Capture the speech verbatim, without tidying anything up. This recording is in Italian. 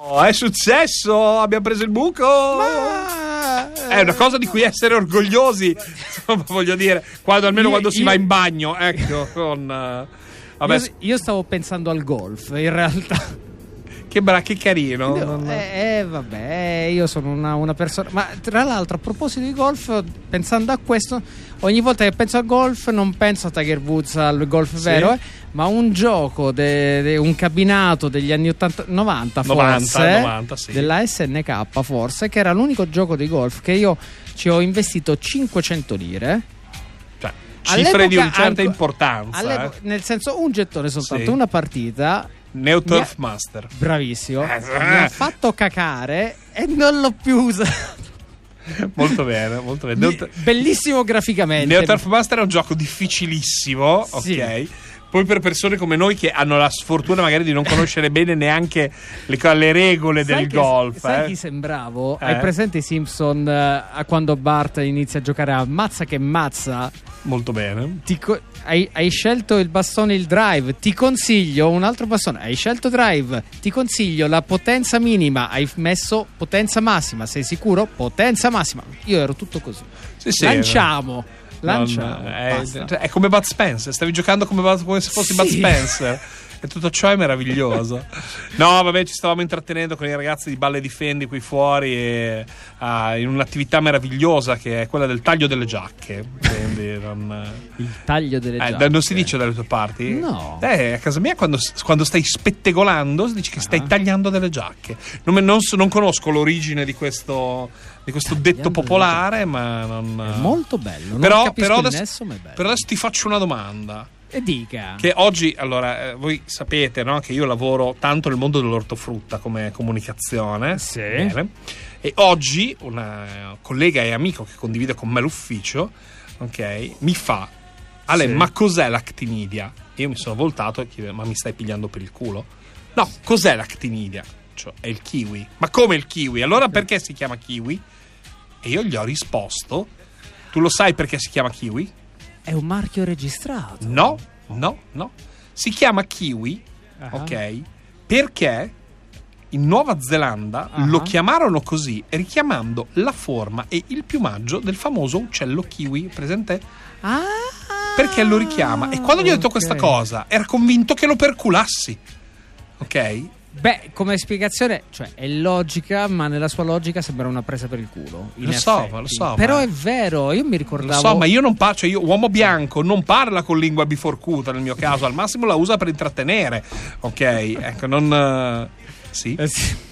Oh, è successo, abbiamo preso il buco. Ma... è una cosa di cui essere orgogliosi, insomma, voglio dire, quando almeno io, quando si io... va in bagno, ecco, con uh... vabbè. Io, io stavo pensando al golf, in realtà. Che bra, che carino. No, non... eh, vabbè, io sono una, una persona. Ma tra l'altro, a proposito di golf, pensando a questo, ogni volta che penso al golf, non penso a Tiger Woods, al golf sì. vero, eh, ma un gioco, de, de, un cabinato degli anni ottanta novanta, forse, novanta, novanta, sì. della S N K, forse, che era l'unico gioco di golf che io ci ho investito cinquecento lire. Cioè, cifre di una certa importanza. Eh. Nel senso, un gettone soltanto, sì. una partita. Neo Turf Master. Bravissimo. Eh, mi ha fatto cacare e non l'ho più usato. Molto bene, molto bene. Neo... bellissimo graficamente. Neo Turf Master è un gioco difficilissimo, sì. ok? Poi per persone come noi che hanno la sfortuna magari di non conoscere bene neanche le, le regole sai del che, golf. Sai eh? chi sembravo? Eh? Hai presente i Simpson uh, quando Bart inizia a giocare a mazza che mazza? Molto bene. Ti co- hai, hai scelto il bastone, il drive. Ti consiglio un altro bastone. Hai scelto drive. Ti consiglio la potenza minima. Hai messo potenza massima. Sei sicuro? Potenza massima. Io ero tutto così. Sì, sì, Lanciamo. Lanciamo. Non, è, è come Bud Spencer. Stavi giocando come, Bud, come se fossi sì. Bud Spencer. E tutto ciò è meraviglioso. No, vabbè, ci stavamo intrattenendo con i ragazzi di Balle Difendi qui fuori e, uh, in un'attività meravigliosa che è quella del taglio delle giacche. Quindi non, il taglio delle eh, giacche non si dice dalle tue parti? No. Eh, a casa mia quando, quando stai spettegolando si dice che stai uh-huh. tagliando delle giacche. Non, non, non conosco l'origine di questo, di questo detto popolare, ma non... È molto bello. Non però, capisco però il adesso, nesso, ma è bello. però adesso ti faccio una domanda. E dica. Che oggi, allora, eh, voi sapete, no, che io lavoro tanto nel mondo dell'ortofrutta come comunicazione. Sì. Bene. E oggi una collega e amico che condivide con me l'ufficio, ok, mi fa: Ale, sì. ma cos'è l'actinidia? Io mi sono voltato e chiedo: ma mi stai pigliando per il culo? No, cos'è l'actinidia? Cioè, è il kiwi. Ma come il kiwi? Allora perché si chiama kiwi? E io gli ho risposto: tu lo sai perché si chiama kiwi? È un marchio registrato. No, no, no. Si chiama kiwi, uh-huh. ok? Perché in Nuova Zelanda uh-huh. lo chiamarono così, richiamando la forma e il piumaggio del famoso uccello kiwi, presente? Ah, perché lo richiama. E quando gli ho detto okay. questa cosa, era convinto che lo perculassi. Ok? Beh, come spiegazione, cioè è logica, ma nella sua logica sembra una presa per il culo. Lo so, lo so. Però ma... è vero, io mi ricordavo. Lo so, ma io non parlo, cioè io, uomo bianco, non parla con lingua biforcuta nel mio caso, al massimo la usa per intrattenere. Ok, ecco, non. Uh... Sì. Eh sì.